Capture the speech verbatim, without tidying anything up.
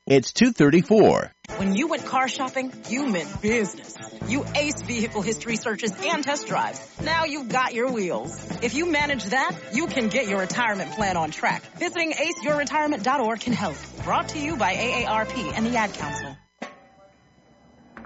It's two thirty-four. When you went car shopping, you meant business. You aced vehicle history searches and test drives. Now you've got your wheels. If you manage that, you can get your retirement plan on track. Visiting ace your retirement dot org can help. Brought to you by A A R P and the Ad Council.